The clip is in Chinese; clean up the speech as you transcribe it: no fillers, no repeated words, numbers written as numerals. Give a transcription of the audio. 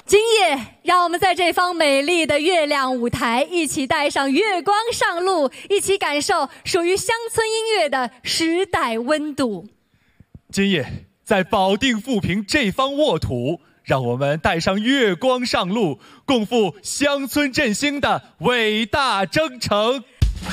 今夜，让我们在这方美丽的月亮舞台，一起带上月光上路，一起感受属于乡村音乐的时代温度。 今夜，在保定富平这方沃土，让我们带上月光上路，共赴乡村振兴的伟大征程。